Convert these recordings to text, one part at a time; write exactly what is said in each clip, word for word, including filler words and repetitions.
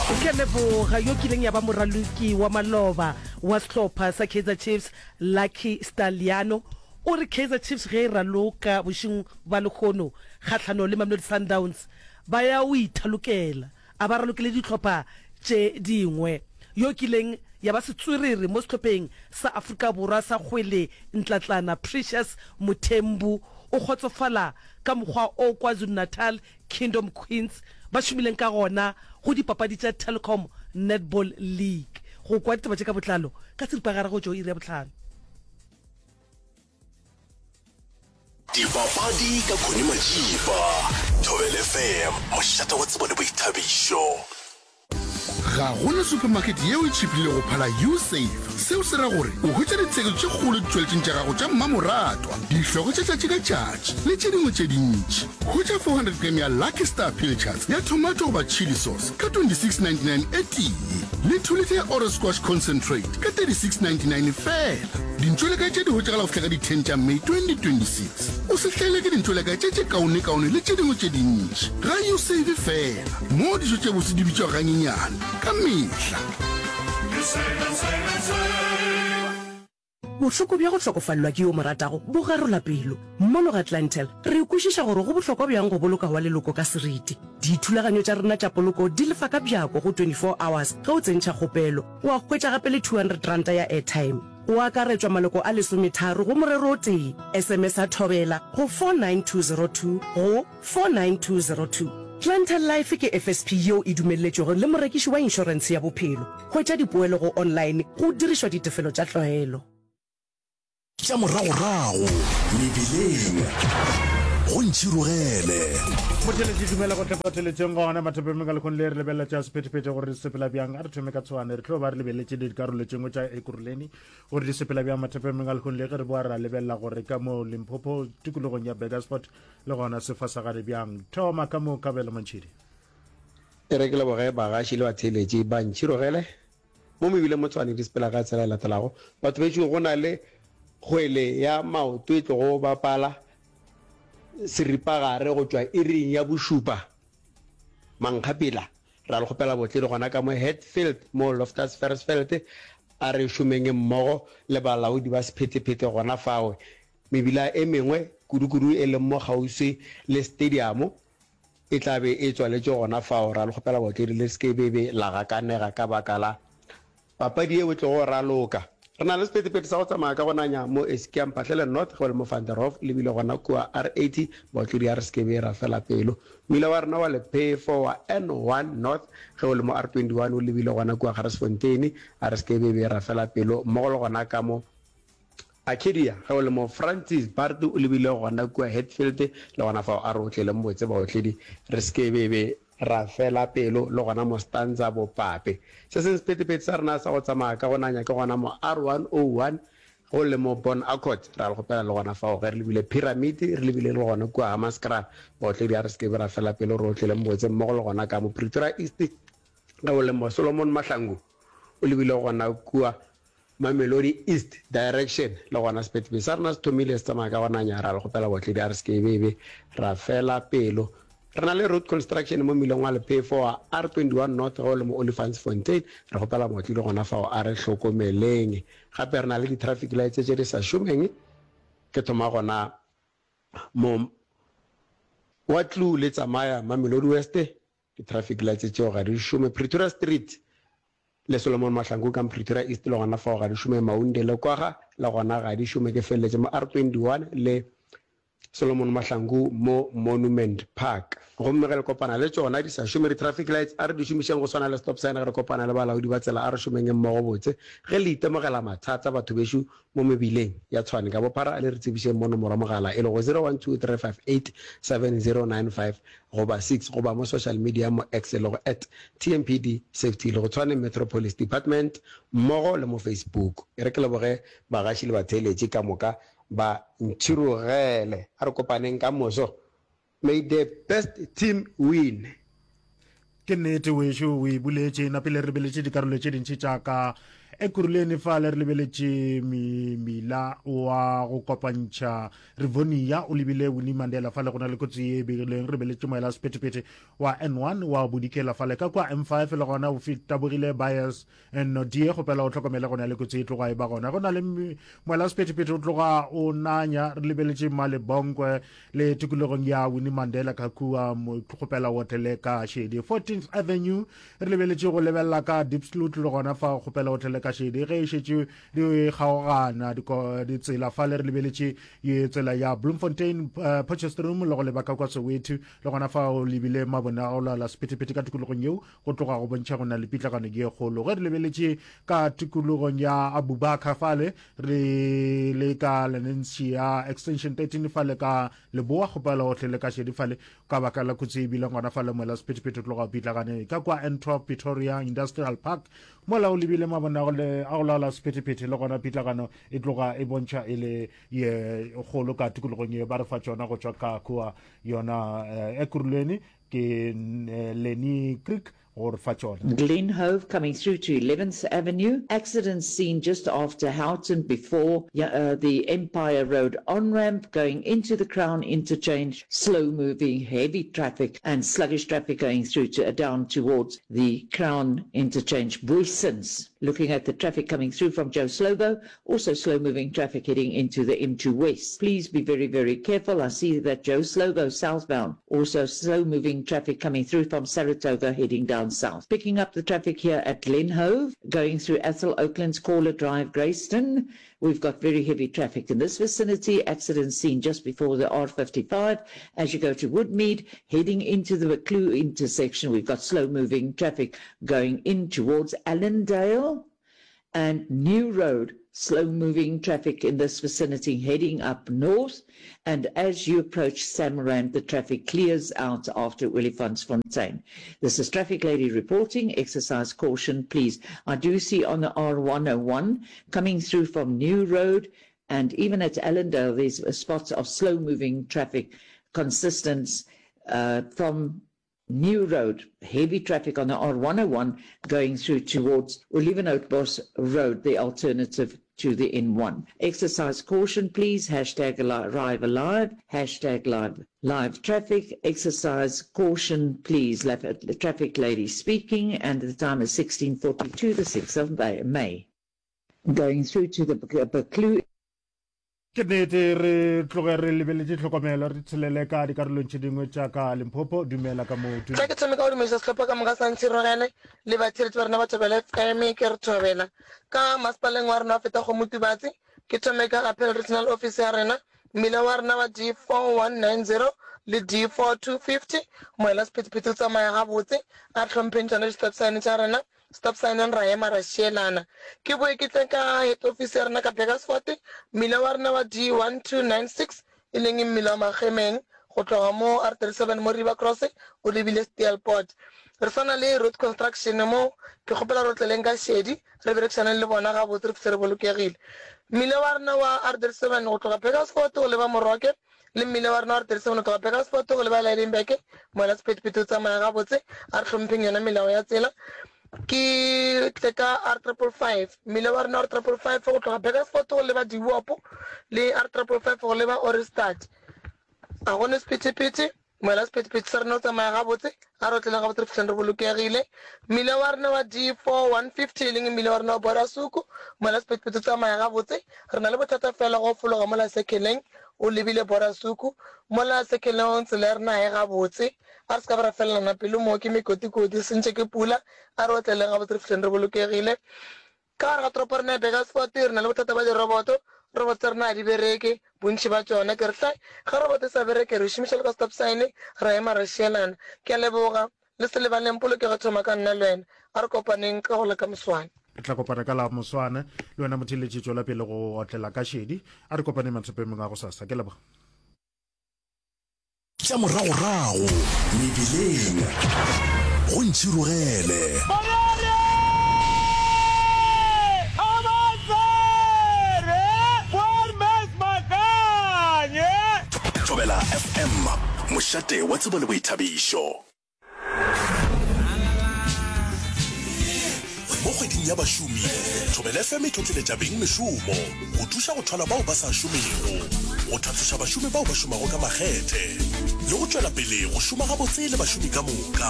ke leboga yo kileng ya ba moraloki wa maloba wa sehlopha sa Kaizer Chiefs Lucky Stalliano o re Kaizer Chiefs ge raloka bošing ba lekgono kgatlhano le Mamelodi Sundowns ba ya o ithalukela a ba ralokile ditlhopha tše dingwe yo kileng ya ba setswerere mo setlhopheng sa Afrika Borwa sa kgwele Ntlatlana Precious Muthembu o khotsofala ka mokgwa o KwaZulu Natal Kingdom Queens ba shumileng ka gona go dipapadi tša Telkom Netball League go kwa ditaba tše ka botlalo ka seripagara go tšo ire ya botlhano dipapadi ka Khone Majiba Thobel F M mošata wa tsebo le boithabišo ga gona supermarket yeo e tšhipile go phala U-Save seo se ra gore o hwetša ditseko tše kgolo ditšweletšeng tša gago tša mmamoratwa dihloko tša tšatši ka tšatši le tše dingwe tše dintši hwetša four hundred gram ya Lucky Star Pilchards ya tomato goba chili sauce ka twenty-six ninety-nine e tee le two liter ya Oro Squash Concentrate ka thirty-six ninety-nine fela dintšweleka tše di hwetšagala go fihla ka di ten tša May twenty twenty-six o se hlaele ke dintšweleka tše tše kaone-kaone le tše dingwe tše dintši ga U-Save fela mo dijo tše bose di bitšwa ganyenyane ka mehla bohloko bja go hlokofallwa ke yo moratago bo garola pelo mono ga Atlantel re kwešiša gore go bohlokwa bjang go boloka wa leloko ka seriti dithulaganyo tša rena tša poloko di lefa ka bjako go twenty-four hours ge o tsentšha kgopelo o a hwetša gape le two hundred ranta ya airtime o akaretswa maloko a lesometharo go morero o tee sms a thobela go four nine two zero two go four nine two zero two Atlantel Life ke F S P yo e dumelletšego le morekiši wa inšorense ya bophelo hwetša dipoelo go online go dirišwa ditefelo tša tlwaelo tša moragorago mebileng go ntšhirogele motheletši dumela go tlefatheletseng gona mathapeng ka lekgone le re lebelela tša sephetephete gore di sepela bjang a re thome ka tshwane re tlo ba re lebeletše dikarolo tšengwe tša ekuruleni gore di sepela bjang mathapeng ka lekgone le ge re boa ra lebelela gore ka mo Limpopo tikologong ya Burgersport le gona se fasagale bjang thoma ka mo Kabelo Mantšhidi e re ke leboge bagaši le batheletši ba ntšhirogele mo mebile mo tshwane di sepela ka tsela e latelago batho betšo go na le kgwele ya maoto e tlogo bapala seripagare go tšwa iring ya bošupa mankgapela ra le kgopela botle le gona ka mo Hatfield mo Loftus Versfeld a re šomeng mmogo le balaodi ba sephetephete gona fawe mebila e mengwe kudu-kudu e leng mo gausi le stadium e tlabe e tswaletše gona fao ra le kgopela botle le se ke bebe la gakanega ka baka la papadi e o tlo go raloka re na le sephetephete sa go tsamaya ka gonanya mo Eskom Patlele North go le mo Van der Hof le bile gona kwa R eighty botlodi ya re se ke be ra fela pelo mmila wa rena wa le pay for wa N one North go le mo R twenty-one o le bile gona kwa Garisfontein a re se ke be ra fela pelo mo go le gona ka mo Arcadia go le mo Francis Bardu o le bile gona kwa Hatfield le gona fa a rotle le mbotse ba otledi re se ke be ra fela pelo le gona mo Stanza bo pape se se sephetephete sa rena sa go tsamaya ka gonanya ke gona mo R one oh one go le mo Bon Accord ra le gopela le gona fa go re le bile Pyramid re le bile le gona kwa Hamaskra botle di a re se ke ra fela pelo rotle le mbotse mo go le gona ka mo Pretoria East go le mo Solomon Mahlangu o le bile gona kwa Mamelodi East direction le gona sephetephete sa rena se thomile se tsamaya ka gonanya ra le gopela botle di a re se ke bebe ra fela pelo re na le road construction mo mileng wa le pay for R twenty-one North go le mo Olifantsfontein re gopela motho le gona fa a re hlokomeleng gape re na le di traffic lights tše di sa šomeng ke thoma gona mo Watlu le tsamaya Mamelodi West di traffic lights tšeo ga di šome Pretoria Street le Solomon Mahlangu ka Pretoria East le gona fa ga di šome Maunde le kwaga le gona ga di šome ke feletse mo R twenty-one le Solomon Mahlangu mo Monument Park go mme re kopana le tsona di sa šome traffic lights a re di šomišang go swana le stop sign re kopana le balaodi ba tsela a re šomeng mmogo botse ge le itemogela mathata batho bešo mo mebileng ya tshwane ka bophara le re tsebišeng mo nomoro mogala e le go zero one two three five eight seven zero nine five goba six goba mo social media mo X le go at T M P D safety le go tshwane Metropolis Department mmogo le mo Facebook e re ke leboge bagaši le batheletši ka moka ba ntšhirogele a re kopaneng ka moso may the best team win ke nnete wešo o e buletše napele re beletše dikarolo tše dintši tša ka e kuruleni fa le re lebeletše mila wa go kopantšha Rivonia o lebile Winnie Mandela fa le gona le kotsi e begileng re beletše moela sephethephethe wa N one wa bodikela fa le ka kwa M five le gona o fitabogile bias no die go pela o tlhokomela gona le kotsi e tloga e ba gona go na le moela sephethephethe o tloga o nanya re lebeletše Malebonkwe le tikologong ya Winnie Mandela ka kua mo tlhopela hotele ka Shedi fourteenth Avenue re lebeletše go lebella ka Diepsloot le gona fa go pela hotele ka Shedi ge e šetše di kgaogana di tsela fa le re lebeletše ye tsela ya Bloemfontein uh, Potchefstroom le go lebaka kwa Soweto le gona fa o lebile mabona o la sephethephethe ka tikologong yeo go tloga go bontšha go na le pitlagano ke e kgolo ge re lebeletše ka tikologong ya Abubakar fale re le ka Lenancia extension thirteen fale ka Leboa go pela hotlele ka Shedi fale ka baka la kotsi e bile ngwana fale moela sephethephethe tloga pitlagane ka kwa N twelve Pretoria Industrial Park mola o lebile mabona a go la sephethephethe le gona pitlagano e tloga e bontšha e le ye kgolo ka tikologong ye ba re fa tšona go tšwa ka kua yona e kuruleni ke Lenny Creek Glen Hove coming through to eleventh Avenue. Accident scene just after Houghton before uh, the Empire Road on-ramp going into the Crown interchange. Slow moving, heavy traffic and sluggish traffic going through to uh, down towards the Crown interchange. Buissens. Looking at the traffic coming through from Joe Slovo, also slow moving traffic heading into the M two West. Please be very, very careful. I see that Joe Slovo southbound, also slow moving traffic coming through from Saratoga heading down south. Picking up the traffic here at Glen Hove, going through Athol Oaklands, Caller Drive, Greyston. We've got very heavy traffic in this vicinity. Accident scene just before the R fifty-five. As you go to Woodmead, heading into the McClue intersection, we've got slow-moving traffic going in towards Allendale and New Road. Slow-moving traffic in this vicinity heading up north. And as you approach Samarand, the traffic clears out after Olifantsfontein. This is Traffic Lady reporting. Exercise caution, please. I do see on the R one oh one coming through from New Road and even at Allendale, there's spots of slow-moving traffic consistent uh, from New Road, heavy traffic on the R one oh one going through towards Olivenootbos Road, the alternative to the N one. Exercise caution, please. Hashtag arrive alive. Hashtag live, live traffic. Exercise caution, please. The traffic lady speaking, and the time is sixteen forty-two, the sixth of May. Going through to the Buccleuch. ke nnete re tloge re lebeletse tlhokomelo re tshelele ka dikarolong tše dingwe tša ka Limpopo dumela ka motho tla ke tshameka o dumedisa setlhopha ka moka sa ntshirogele le batheletsi ba rena ba thobela F M ke re thobela ka masepaleng wa rena wa feta go motubatsi ke thomeka gape regional office ya rena mmila wa rena wa D four one nine zero le D four two fifty moela sephethephethe o tsamaya gabotse a tlhompheng tsona di-stop sign tša rena stop sign en ra ema ra šielana ke boe ke tle ka head office ya rena ka Bakersfort mmila wa rena wa D one two nine six e leng mmila wa magemeng go tloga mo R thirty-seven mo River Cross o lebile Steelport re sana le road construction mo ke gopela re tleleng ka Shedi re berekisana le bona ga botse re fere bolokegile mmila wa rena wa R thirty-seven go tloga Bakersfort go leba Moroke le mmila wa rena wa R thirty-seven go tloga Bakersfort go leba Lydenburg moela sephethephethe o tsamaya gabotse a re tlhompheng yona melao ya tsela ke tleka R five five mmila wa rena R five five go tloga Bakersfort go leba Diwopo le R five five go leba Orestad a gone sephethephethe moela sephethephethe sa rena o tsamaya gabotse a re tleleng gabotse re fitlheng re bolokegile mmila wa rena wa D four one fifty e leng mmila wa rena wa Borasuku moela sephethephethe o tsamaya gabotse re na le bothata fela go fologa mola Sekeleng o lebile Borasuku mola Sekeleng tsela rena e gabotse a re ska ba ra felelana pelo mo ke mekotikoti sentse ke pula a re tleleng gabotse re fitlheng re bolokegile ka re ga tropa rena e Bakersfort re na le bothata ba diroboto robot rena di bereke bontši ba tsona ke re tla ga robot sa bereke re šomiša le ka stop sign ra ema re šielana ke a leboga le se lebaneng polokego thoma ka nna le wena a re kopaneng ka go leka moswane e tla kopana ka la moswane le wena motheletši tšwela pele go otlela ka Shedi a re kopane mathopeng a go sasa ke leboga tša moragorago mebileng go ntšhirogele Thobela F M mošate wa tsebo le boithabišo mo kgweding ya bašomi thobela F M e tlotleletša beng mešomo go thuša go thola bao ba sa šomego go thatsoša bašomi bao ba šomago ka makgethe le go tšwela pele go šoma gabotse le bašomi ka moka.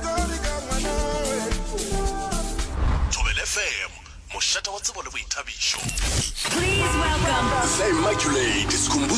Thobela F M, mošata wa tsebo le boithabišo. Please welcome The Immaculate Sikhumbuzo